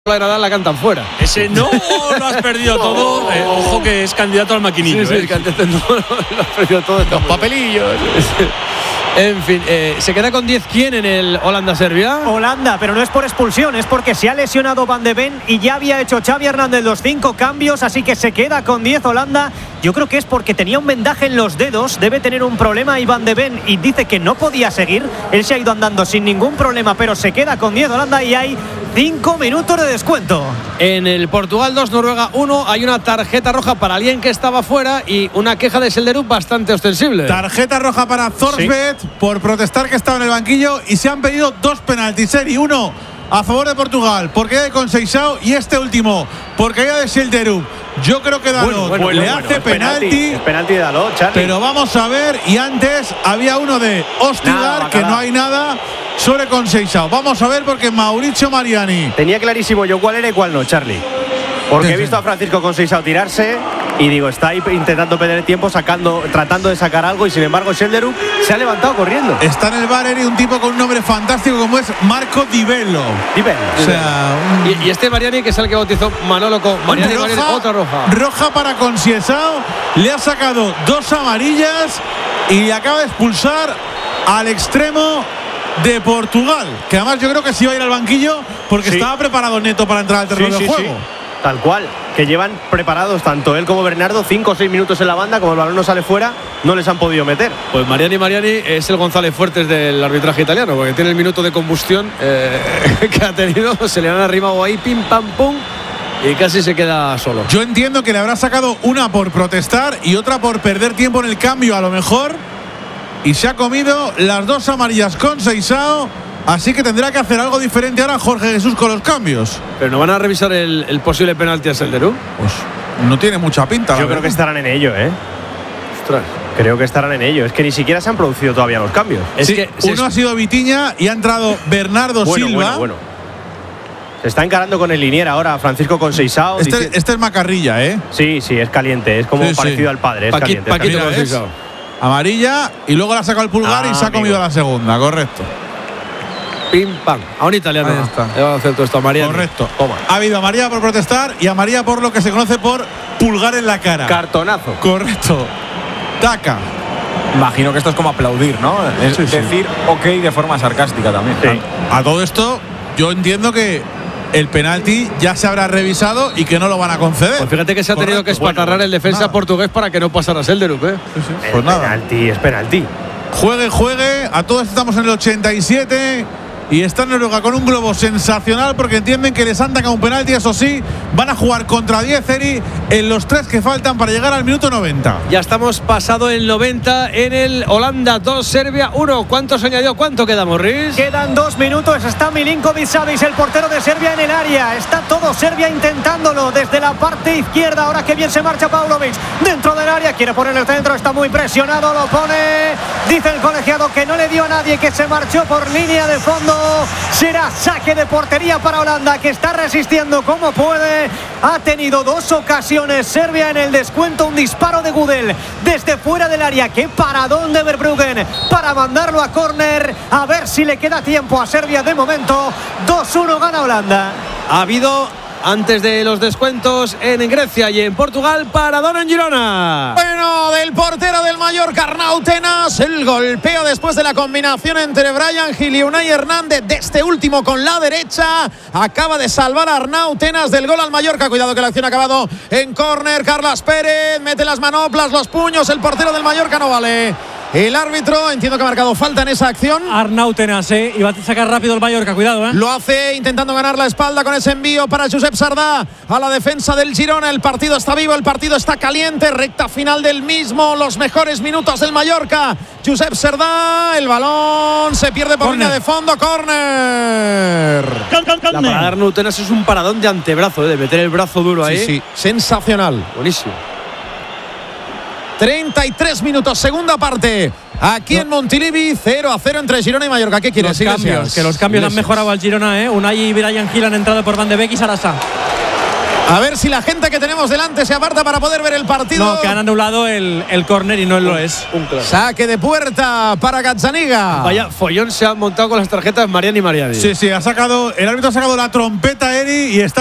la Nadal la cantan fuera. Ese no lo has perdido todo. Ojo que es candidato al maquinillo. Sí, que antes no lo has perdido todo. Los papelillos. En fin, ¿se queda con 10 quién en el Holanda-Serbia? Holanda, pero no es por expulsión, es porque se ha lesionado Van de Ven y ya había hecho Xavi Hernández los 5 cambios, así que se queda con 10 Holanda. Yo creo que es porque tenía un vendaje en los dedos, debe tener un problema y Van de Ven y dice que no podía seguir. Él se ha ido andando sin ningún problema, pero se queda con 10 Holanda y hay 5 minutos de descuento. En el Portugal 2, Noruega 1, hay una tarjeta roja para alguien que estaba fuera y una queja de Selderup bastante ostensible. Tarjeta roja para Thorsbeth por protestar que estaba en el banquillo y se han pedido 2 penaltis, Seri, uno a favor de Portugal porque hay de Conceição y este último porque hay de Selderup. Yo creo que Dalot le hace penalti. Penalti de Dalot, Charlie. Pero vamos a ver, y antes había uno de Ostigar, que no hay nada sobre Conceição. Vamos a ver porque Mauricio Mariani. Tenía clarísimo yo cuál era y cuál no, Charlie. Porque he visto a Francisco Conceição tirarse y digo, está ahí intentando perder tiempo, tratando de sacar algo y sin embargo Selderup se ha levantado corriendo. Está en el bar y un tipo con un nombre fantástico como es Marco Di Bello. O sea, y este Mariani, que es el que bautizó Manolo con Mariani, otra roja. Roja para Conceição, le ha sacado 2 amarillas y le acaba de expulsar al extremo de Portugal, que además yo creo que sí va a ir al banquillo porque estaba preparado Neto para entrar al terreno de juego. Tal cual, que llevan preparados tanto él como Bernardo 5 o 6 minutos en la banda, como el balón no sale fuera, no les han podido meter. Pues Mariani es el González Fuertes del arbitraje italiano, porque tiene el minuto de combustión que ha tenido, se le han arrimado ahí, pim, pam, pum, y casi se queda solo. Yo entiendo que le habrá sacado una por protestar y otra por perder tiempo en el cambio a lo mejor, y se ha comido las 2 amarillas Conceição. Así que tendrá que hacer algo diferente ahora Jorge Jesús con los cambios. Pero no van a revisar el posible penalti a Selderup. Pues no tiene mucha pinta. Yo creo que estarán en ello, Ostras. Creo que estarán en ello. Es que ni siquiera se han producido todavía los cambios. Es que uno ha sido Vitinha y ha entrado Bernardo Silva. Bueno. Se está encarando con el linier ahora Francisco Conceição. Este es Macarrilla, Sí, es caliente. Es como parecido al padre. Es caliente. Paquito Conceição. Amarilla y luego la ha sacado el pulgar y se ha comido la segunda. Correcto. Pim, pam. A un italiano. Ahí está. Le va a hacer todo esto a Mariani. Correcto. Toma. Ha habido amarilla por protestar y amarilla por lo que se conoce por pulgar en la cara. Cartonazo. Correcto. Taca. Imagino que esto es como aplaudir, ¿no? Es decir ok de forma sarcástica también. Sí. A todo esto, yo entiendo que el penalti ya se habrá revisado y que no lo van a conceder. Pues fíjate que se ha tenido que espatarrar el defensa portugués para que no pasara Selderup, Pues nada. Es penalti. Juegue. A todos estamos en el 87. Y está Noruega con un globo sensacional porque entienden que les han sacado un penalti. Eso sí, van a jugar contra 10 Eri en los 3 que faltan para llegar al minuto 90. Ya estamos pasado el 90 en el Holanda 2, Serbia 1. ¿Cuánto se añadió? ¿Cuánto queda, Morris? Quedan 2 minutos. Está Milinković-Savić, el portero de Serbia, en el área. Está todo Serbia intentándolo desde la parte izquierda. Ahora que bien se marcha Paunović dentro del área. Quiere poner el centro. Está muy presionado. Lo pone. Dice el colegiado que no le dio a nadie, que se marchó por línea de fondo. Será saque de portería para Holanda, que está resistiendo como puede. Ha tenido 2 ocasiones Serbia en el descuento. Un disparo de Gudel desde fuera del área. Qué paradón de Verbruggen para mandarlo a córner. A ver si le queda tiempo a Serbia. De momento 2-1 gana Holanda. Ha habido, antes de los descuentos, en Grecia y en Portugal, paradón en Girona. Bueno, del portero del Mallorca, Arnau Tenas, el golpeo después de la combinación entre Bryan Gil y Unai Hernández, de este último con la derecha. Acaba de salvar a Arnau Tenas del gol al Mallorca. Cuidado que la acción ha acabado en córner. Carlas Pérez mete las manoplas, los puños. El portero del Mallorca no vale. El árbitro, entiendo que ha marcado falta en esa acción. Arnau Tenas, y va a sacar rápido el Mallorca, cuidado, Lo hace intentando ganar la espalda con ese envío para Josep Sardá a la defensa del Girona. El partido está vivo, el partido está caliente, recta final del mismo, los mejores minutos del Mallorca. Josep Sardá, el balón se pierde por línea de fondo, córner. La parada de Arnau Tenas es un paradón de antebrazo, de meter el brazo duro ahí. Sí, sensacional. Buenísimo. 33 minutos, segunda parte. Aquí en Montilivi, 0-0 entre Girona y Mallorca. ¿Qué quieres? Que los cambios han mejorado al Girona, Unai y Bryan Gil han entrado por Van de Beek y Sarasa. A ver si la gente que tenemos delante se aparta para poder ver el partido. No, que han anulado el córner y no lo es. Un claro. Saque de puerta para Gazzaniga. Vaya follón se han montado con las tarjetas Mariani y Mariani. Sí, el árbitro ha sacado la trompeta, Eri, y está